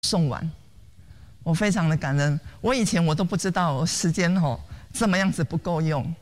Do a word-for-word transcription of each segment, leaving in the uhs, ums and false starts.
送完，我非常的感恩。我以前我都不知道我时间哦这么样子不够用。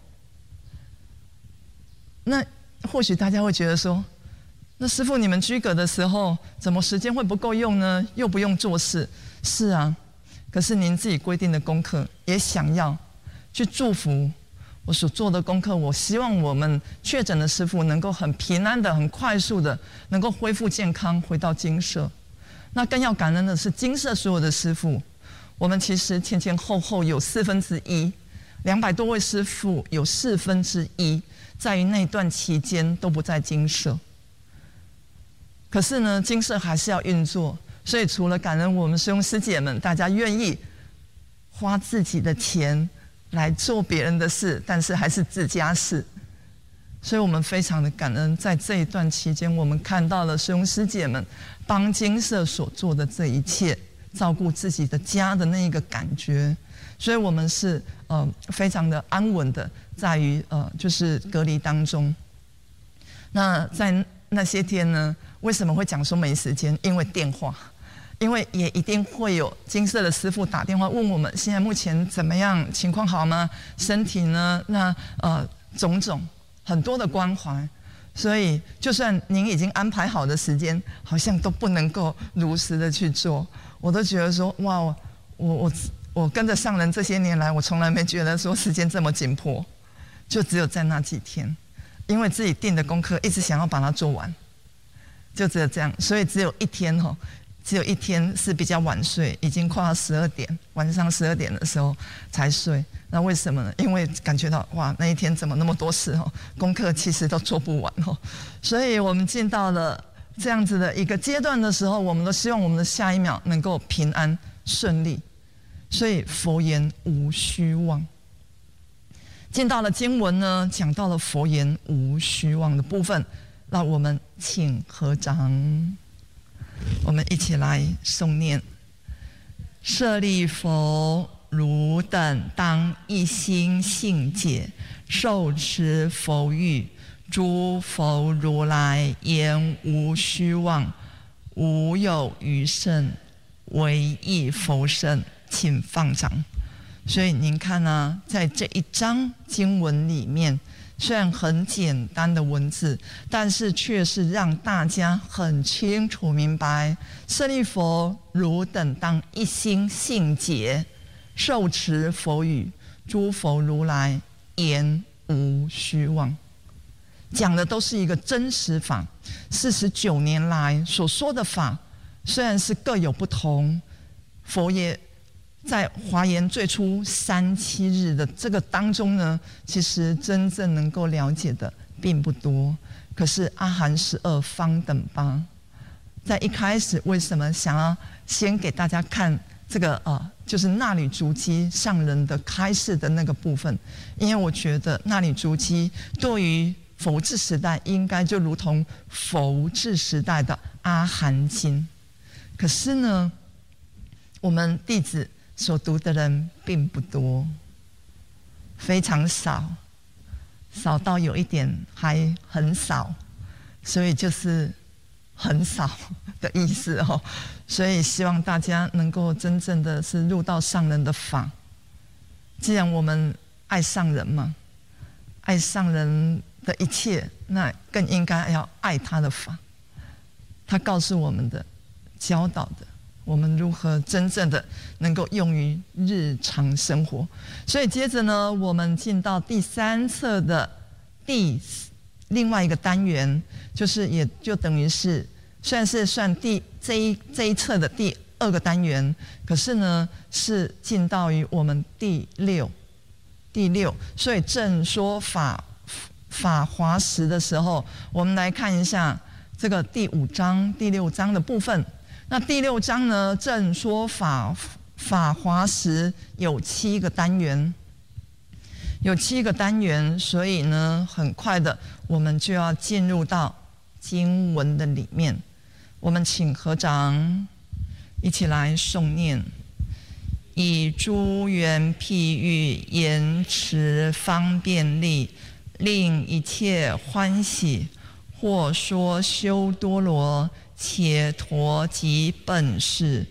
那或许大家会觉得说，那师父你们居隔的时候，怎么时间会不够用呢？又不用做事。是啊，可是您自己规定的功课，也想要去祝福我所做的功课。我希望我们确诊的师父能够很平安的、很快速的，能够恢复健康，回到精舍。那更要感恩的是精舍所有的师父，我们其实前前后后有四分之一，两百多位师父有四分之一，在于那段期间都不在精舍。可是呢，精舍还是要运作，所以除了感恩我们师兄师姐们，大家愿意花自己的钱来做别人的事，但是还是自家事。所以我们非常的感恩，在这一段期间，我们看到了师兄师姐们帮精舍所做的这一切，照顾自己的家的那一个感觉。所以我们是呃非常的安稳的，在于呃就是隔离当中。那在那些天呢，为什么会讲说没时间？因为电话，因为也一定会有精舍的师父打电话问我们现在目前怎么样，情况好吗？身体呢？那呃种种。很多的关怀，所以就算您已经安排好的时间，好像都不能够如实的去做。我都觉得说，哇，我我我跟着上人这些年来，我从来没觉得说时间这么紧迫，就只有在那几天，因为自己定的功课一直想要把它做完，就只有这样，所以只有一天哈、哦。只有一天是比较晚睡，已经快要十二点，晚上十二点的时候才睡。那为什么呢？因为感觉到哇，那一天怎么那么多事哦，功课其实都做不完哦。所以我们进到了这样子的一个阶段的时候，我们都希望我们的下一秒能够平安顺利。所以佛言无虚妄。进到了经文呢，讲到了佛言无虚妄的部分，那我们请合掌。我们一起来诵念：舍利弗，汝等当一心信解，受持佛语。诸佛如来言无虚妄，无有余圣，唯一佛圣。请放掌。所以您看啊，在这一章经文里面，虽然很简单的文字，但是却是让大家很清楚明白：舍利弗，汝等当一心信解，受持佛语。诸佛如来言无虚妄。讲的都是一个真实法。四十九年来所说的法，虽然是各有不同，佛也在华严最初三七日的这个当中呢，其实真正能够了解的并不多。可是阿含十二方等八，在一开始为什么想要先给大家看这个呃，就是那履足迹上人的开示的那个部分？因为我觉得那履足迹对于佛治时代，应该就如同佛治时代的阿含经。可是呢，我们弟子所读的人并不多，非常少，少到有一点还很少，所以就是很少的意思哦。所以希望大家能够真正的是入到上人的法。既然我们爱上人嘛，爱上人的一切，那更应该要爱他的法。他告诉我们的，教导的，我们如何真正的能够用于日常生活。所以接着呢，我们进到第三册的第另外一个单元，就是也就等于是虽然是算第这一这一册的第二个单元，可是呢是进到于我们第六第六，所以正说法法华时的时候，我们来看一下这个第五章第六章的部分。那第六章呢，正说法法华时有七个单元，有七个单元，所以呢，很快的我们就要进入到经文的里面。我们请合掌，一起来诵念：以诸缘譬喻言辞方便力，令一切欢喜。或说修多罗，且陀及本事，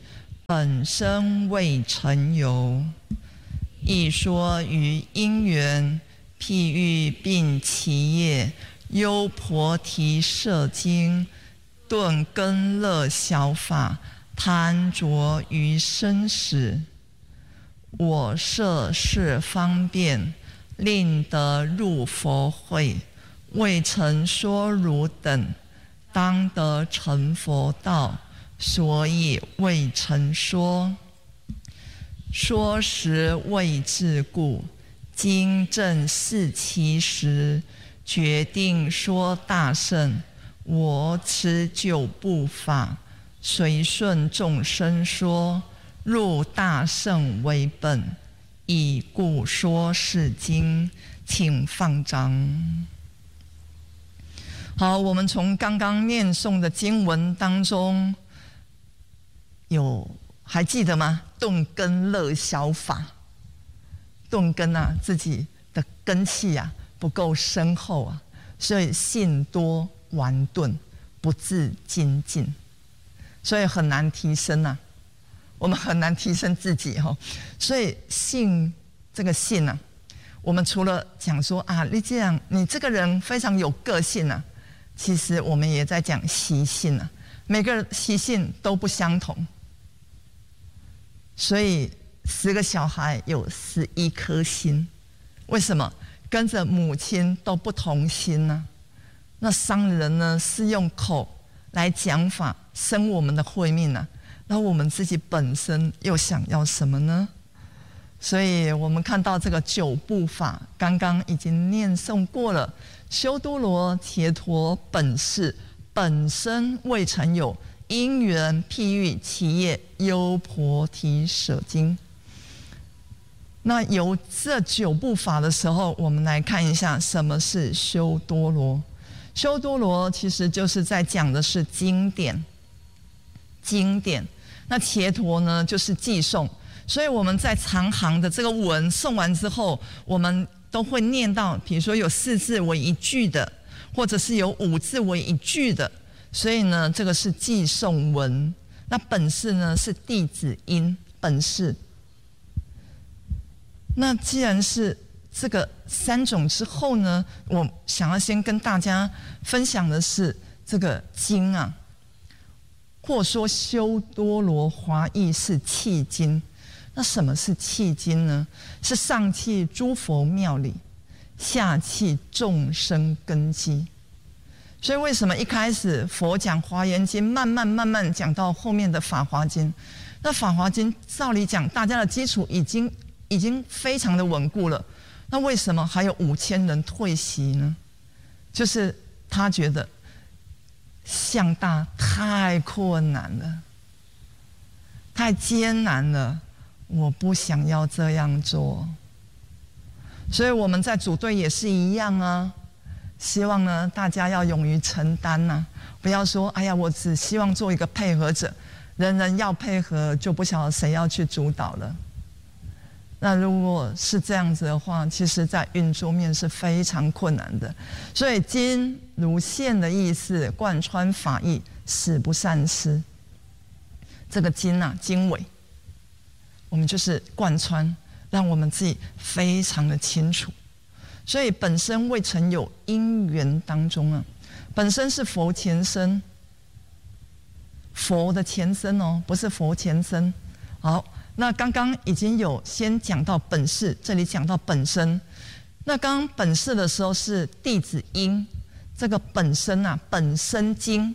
本身未成有，亦说于因缘譬喻并其业，优婆提舍经，顿根乐小法，贪着于生死。我设是方便，令得入佛会，未曾说汝等，当得成佛道，所以未曾说。说时未至故，今正是其时，决定说大乘。我此九部法，随顺众生说，入大乘为本，以故说是经。请放掌。好，我们从刚刚念诵的经文当中，有还记得吗？顿根乐小法，顿根啊，自己的根气啊不够深厚啊，所以信多顽钝，不自精进，所以很难提升啊。我们很难提升自己哈、哦，所以信这个信啊，我们除了讲说啊，你这样，你这个人非常有个性啊，其实我们也在讲习性啊，每个人习性都不相同。所以十个小孩有十一颗心，为什么？跟着母亲都不同心呢、啊？那商人呢是用口来讲法生我们的慧命啊，那我们自己本身又想要什么呢？所以我们看到这个九部法，刚刚已经念诵过了。修多罗伽陀本誓，本身未曾有。因缘譬喻其业，优婆提舍经。那由这九部法的时候，我们来看一下什么是修多罗。修多罗其实就是在讲的是经典，经典。那伽陀呢，就是记诵。所以我们在长行的这个文诵完之后，我们都会念到，比如说有四字为一句的，或者是有五字为一句的。所以呢，这个是记诵文。那本誓呢是弟子音本誓。那既然是这个三种之后呢，我想要先跟大家分享的是这个经啊，或说修多罗华义是契经。那什么是契经呢？是上契诸佛妙理，下契众生根基。所以为什么一开始佛讲华严经，慢慢慢慢讲到后面的法华经？那法华经照理讲，大家的基础已经已经非常的稳固了，那为什么还有五千人退席呢？就是他觉得向大太困难了，太艰难了，我不想要这样做。所以我们在组队也是一样啊。希望呢，大家要勇于承担呐、啊，不要说哎呀，我只希望做一个配合者，人人要配合，就不晓得谁要去主导了。那如果是这样子的话，其实在运作面是非常困难的。所以经如线的意思，贯穿法义，使不散失。这个经啊，经纬，我们就是贯穿，让我们自己非常的清楚。所以本身未曾有因缘当中啊，本身是佛前身，佛的前身哦，不是佛前身。好，那刚刚已经有先讲到本誓，这里讲到本身。那刚刚本誓的时候是弟子因，这个本身啊，本身经，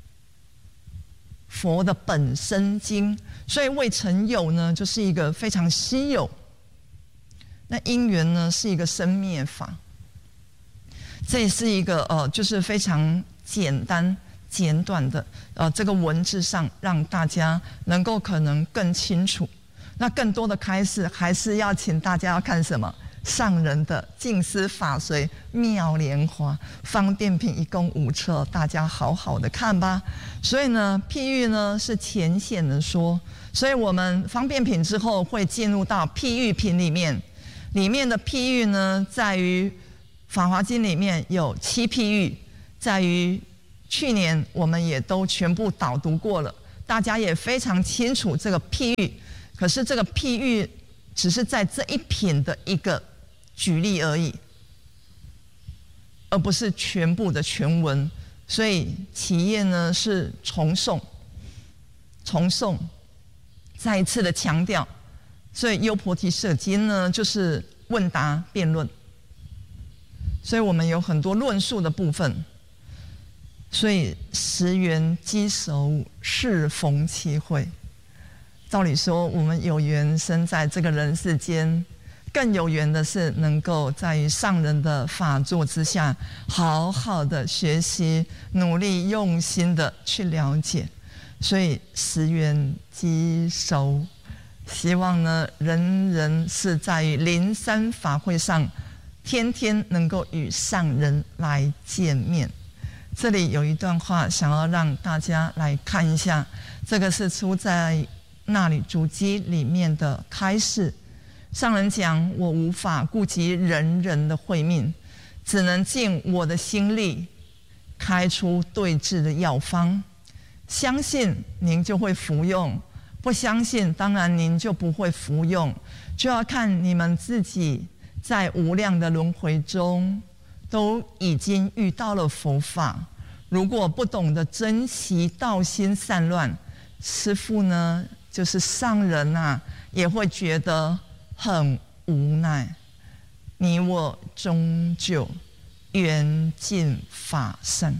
佛的本身经，所以未曾有呢，就是一个非常稀有。那因缘呢是一个生灭法，这也是一个呃，就是非常简单简短的呃这个文字上，让大家能够可能更清楚。那更多的开示还是要请大家要看什么？上人的净思法随妙莲华方便品一共五册，大家好好的看吧。所以呢，譬喻呢是浅显的说，所以我们方便品之后会进入到譬喻品里面。里面的譬喻呢，在于《法华经》里面有七譬喻，在于去年我们也都全部导读过了， 大家也非常清楚这个譬喻，可是这个譬喻只是在这一品的一个举例而已，而不是全部的全文。所以企业呢是重诵，重诵，再一次的强调。所以优婆提舍经呢就是问答辩论，所以我们有很多论述的部分。所以十缘稽首，适逢其会。照理说，我们有缘生在这个人世间，更有缘的是能够在于上人的法座之下，好好的学习，努力用心的去了解。所以十缘稽首，希望呢，人人是在于灵山法会上，天天能够与上人来见面。这里有一段话，想要让大家来看一下。这个是出在《那履足迹》里面的开示。上人讲：我无法顾及人人的慧命，只能尽我的心力，开出对治的药方。相信您就会服用，不相信当然您就不会服用，就要看你们自己在无量的轮回中都已经遇到了佛法，如果不懂得珍惜，道心散乱，师父呢，就是上人啊，也会觉得很无奈。你我终究缘尽法散。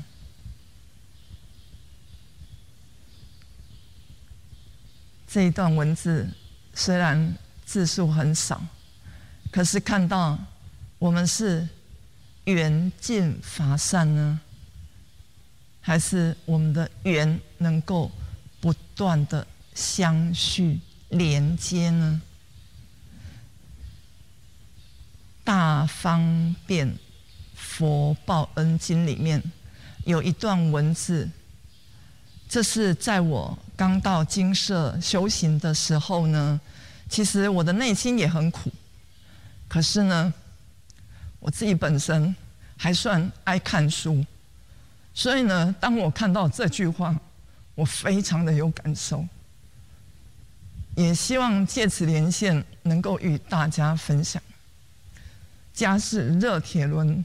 这一段文字虽然字数很少，可是看到我们是缘尽法散呢，还是我们的缘能够不断的相续连接呢？大方便佛报恩经里面有一段文字，这是在我刚到精舍修行的时候呢，其实我的内心也很苦，可是呢，我自己本身还算爱看书，所以呢，当我看到这句话，我非常的有感受，也希望借此连线能够与大家分享。家是热铁轮，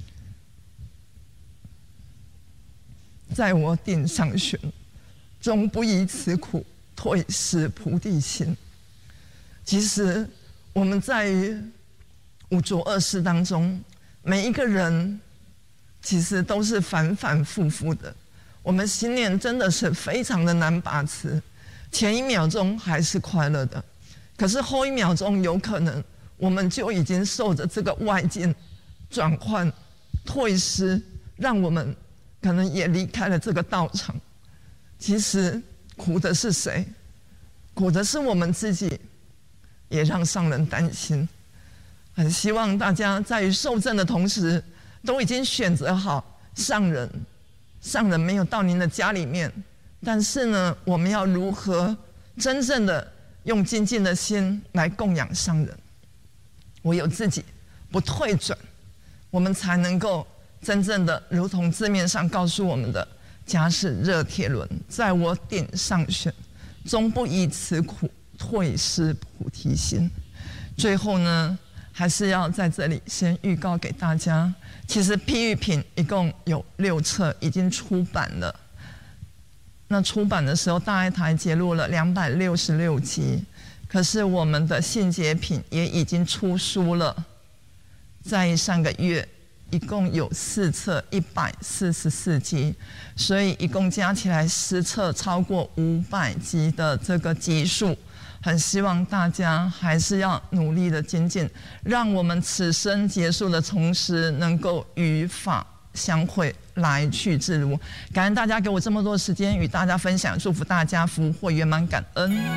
在我顶上旋，终不以此苦，退失菩提心。其实我们在于五浊恶世当中，每一个人其实都是反反复复的，我们心念真的是非常的难把持。前一秒钟还是快乐的，可是后一秒钟有可能我们就已经受着这个外境转换、退失，让我们可能也离开了这个道场。其实苦的是谁？苦的是我们自己，也让上人担心。很希望大家在于受证的同时，都已经选择好上人。上人没有到您的家里面，但是呢，我们要如何真正的用精进的心来供养上人？唯有自己不退转，我们才能够真正的如同字面上告诉我们的，家是热铁轮，在我顶上旋，终不以此苦，退失菩提心。最后呢，还是要在这里先预告给大家，其实譬喻品一共有六册，已经出版了。那出版的时候，大爱台揭露了两百六十六集，可是我们的信解品也已经出书了，在上个月一共有四册，一百四十四集，所以一共加起来十册，超过五百集的这个集数。很希望大家还是要努力的精进，让我们此生结束的同时，能够与法相会，来去自如。感恩大家给我这么多时间与大家分享，祝福大家福慧圆满，感恩。